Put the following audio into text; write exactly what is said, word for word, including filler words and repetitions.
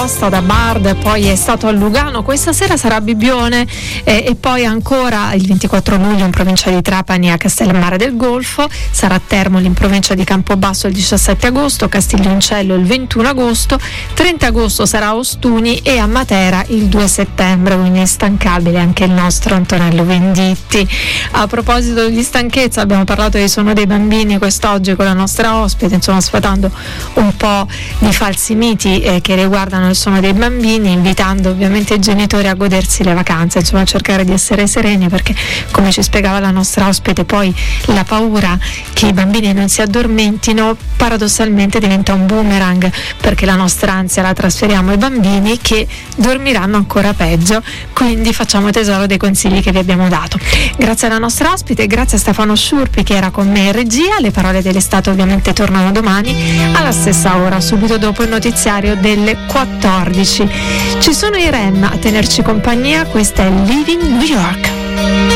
Aosta, da Bard, poi è stato a Lugano, questa sera sarà a Bibbione eh, e poi ancora il ventiquattro luglio in provincia di Trapani a Castellammare del Golfo, sarà a Termoli in provincia di Campobasso il diciassette agosto, Castiglioncello il ventuno agosto, trenta agosto sarà a Ostuni e a Matera il due settembre, quindi è instancabile anche il nostro Antonello Venditti. A proposito di stanchezza, abbiamo parlato del sonno dei bambini quest'oggi con la nostra ospite, insomma sfatando un po' di falsi miti eh, che riguardano il sonno dei bambini, invitando ovviamente i genitori a godersi le vacanze, insomma a cercare di essere sereni, perché come ci spiegava la nostra ospite poi la paura che i bambini non si addormentino paradossalmente diventa un boomerang, perché la nostra ansia la trasferiamo ai bambini che dormiranno ancora peggio, quindi facciamo tesoro dei consigli che vi abbiamo dato. Grazie alla nostra ospite, grazie a Stefano Sciurpi che era con me in regia. Le parole dell'estate ovviamente tornano domani alla stessa ora, subito dopo il notiziario delle quattordici. Ci sono i Ren a tenerci compagnia, questa è Living New York.